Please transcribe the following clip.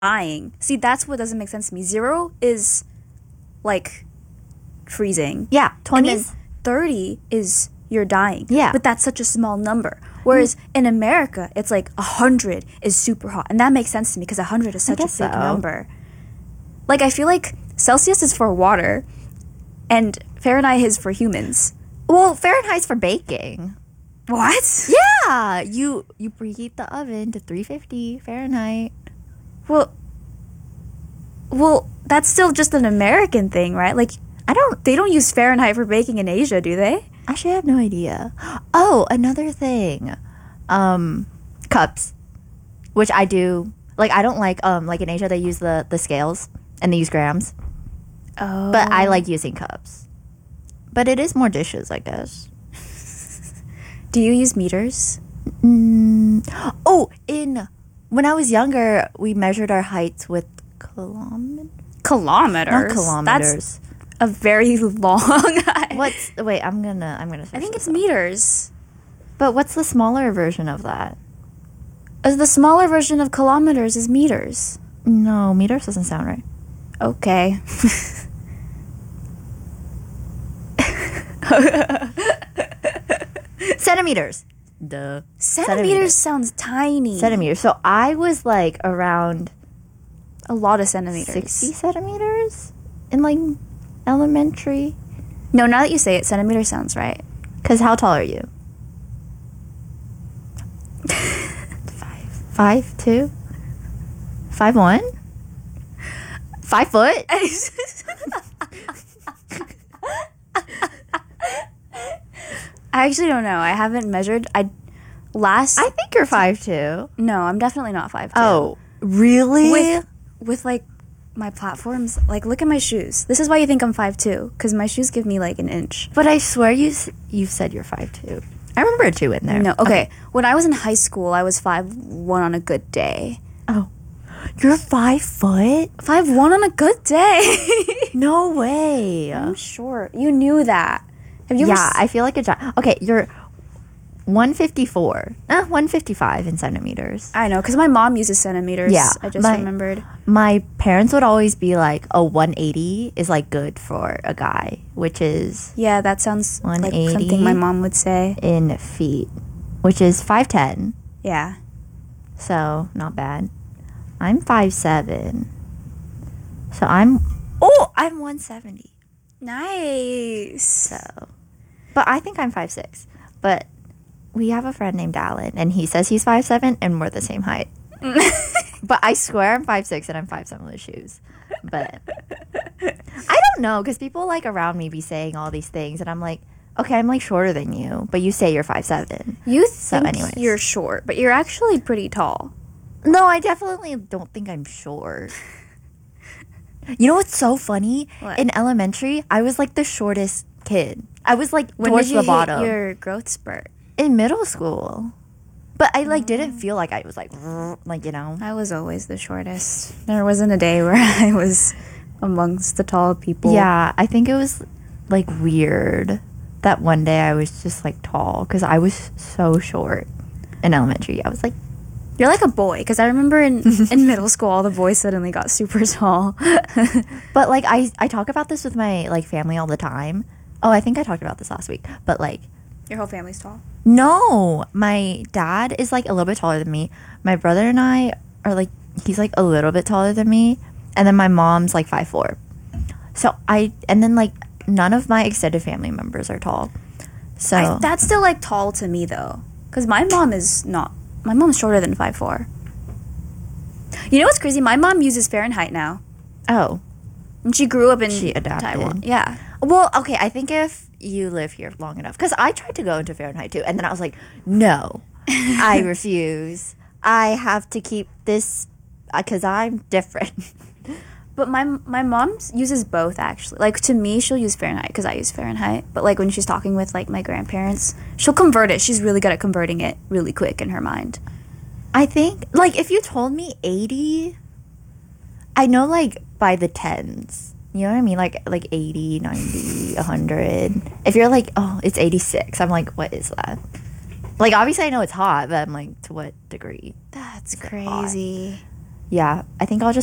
dying. See, that's what doesn't make sense to me. 0 is like freezing. Yeah, And then 20s. 30 is you're dying. Yeah. But that's such a small number. Whereas in America, it's like 100 is super hot. And that makes sense to me because 100 is such a big guess so. number. Like, I feel like Celsius is for water and Fahrenheit is for humans. Well, Fahrenheit's for baking. What? Yeah, you preheat the oven to 350 Fahrenheit. Well, that's still just an American thing, right? Like, they don't use Fahrenheit for baking in Asia, do they? Actually, I have no idea. Oh, another thing. Cups. Which I do. Like, I don't like in Asia, they use the scales and they use grams. Oh. But I like using cups. But it is more dishes, I guess. Do you use meters? Oh, when I was younger, we measured our heights with kilometers. Kilometers? Not kilometers. That's a very long... Wait, I'm gonna search I think this it's up. meters. But what's the smaller version of that? The smaller version of kilometers is meters. No, meters doesn't sound right. Okay. Centimeters. Duh. Centimeters sounds tiny. Centimeters. So I was like around A lot of centimeters. 60 centimeters in like elementary. No, now that you say it, centimeter sounds right. Because how tall are you? 5'2"? 5'1"? 5 foot? I actually don't know. I haven't measured. I think you're 5'2". No, I'm definitely not 5'2". Oh, really? With like my platforms, like look at my shoes. This is why you think I'm 5'2", because my shoes give me like an inch. But I swear you said you're 5'2". I remember a 2 in there. No, okay. When I was in high school, I was 5'1" on a good day. Oh, you're 5 foot? 5'1" on a good day. No way. I'm short. You knew that. Have you Yeah, I feel like a giant. Okay, you're 154. 155 in centimeters. I know, because my mom uses centimeters. Yeah, I just remembered. My parents would always be like, oh, 180 is like good for a guy, which is Yeah, that sounds like 180 something my mom would say. in feet, which is 5'10". Yeah. So, not bad. I'm 5'7". So I'm 170. Nice. So, but I think I'm 5'6". But we have a friend named Alan, and he says he's 5'7", and we're the same height. But I swear I'm 5'6", and I'm 5'7" with shoes. But I don't know, because people like around me be saying all these things, and I'm like, okay, I'm like shorter than you, but you say you're 5'7". You So think anyways. you're short, but you're actually pretty tall. No, I definitely don't think I'm short. You know what's so funny? What? In elementary, I was like the shortest kid. I was like When towards did you the bottom. hit your growth spurt? In middle school. But I like didn't feel like I was like you know. I was always the shortest. There wasn't a day where I was amongst the tall people. Yeah, I think it was like weird that one day I was just like tall because I was so short in elementary. I was like, You're like a boy, because I remember in middle school, all the boys suddenly got super tall. but like I talk about this with my like family all the time. Oh, I think I talked about this last week. But like, Your whole family's tall? no, my dad is like a little bit taller than me. My brother and I are like, he's like a little bit taller than me. And then my mom's like 5'4". So and then like none of my extended family members are tall. So That's still like tall to me though, because my mom is not. My mom's shorter than 5'4". You know what's crazy? My mom uses Fahrenheit now, oh, and she grew up in She adapted. Taiwan. Yeah. well, okay. I think if you live here long enough, because I tried to go into Fahrenheit too, and then I was like, no, I refuse. I have to keep this because I'm different. But my mom uses both actually. Like to me, she'll use Fahrenheit because I use Fahrenheit. But like when she's talking with like my grandparents, she'll convert it. She's really good at converting it really quick in her mind. I think, like, if you told me 80, I know, like, by the tens. You know what I mean? Like 80, 90, 100. If you're like, oh, it's 86, I'm like, what is that? Like, obviously I know it's hot, but I'm like, to what degree? That's Is it crazy. Yeah, I think I'll just